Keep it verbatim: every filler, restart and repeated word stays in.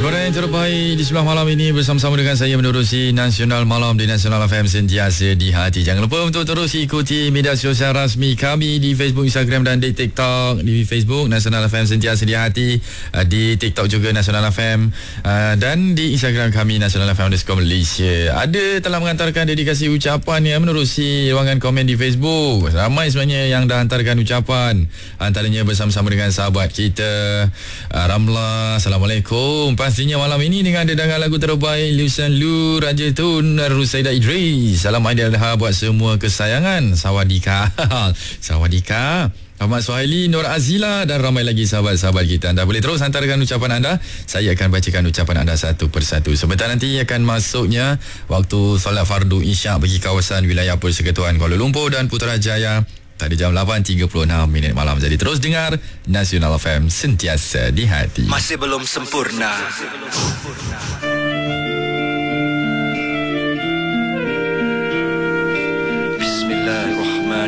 Korang yang terbaik di sebelah malam ini bersama-sama dengan saya menerusi Nasional Malam di Nasional F M sentiasa di hati. Jangan lupa untuk terus ikuti media sosial rasmi kami di Facebook, Instagram dan di TikTok. Di Facebook Nasional F M sentiasa di hati, di TikTok juga Nasional F M, dan di Instagram kami Nasional F M underscore Malaysia. Ada telah mengantarkan dedikasi ucapan yang menerusi ruangan komen di Facebook. Ramai sebenarnya yang dah hantarkan ucapan, antaranya bersama-sama dengan sahabat kita Ramla. Assalamualaikum. Pastinya malam ini dengan dedangan lagu terbaik Lucian Lu, Raja Tun, Rusaida Idris. Salam Aidil Adha buat semua kesayangan. Sawadika. Sawadika. Ahmad Suhaili, Nur Azila dan ramai lagi sahabat-sahabat kita. Anda boleh terus hantarkan ucapan anda. Saya akan bacakan ucapan anda satu persatu. Sebentar nanti akan masuknya waktu solat fardu Isyak bagi kawasan wilayah Persekutuan Kuala Lumpur dan Putrajaya. Tadi jam lapan tiga puluh enam minit malam. Jadi terus dengar Nasional F M sentiasa di hati. Masih belum sempurna. Masih belum sempurna.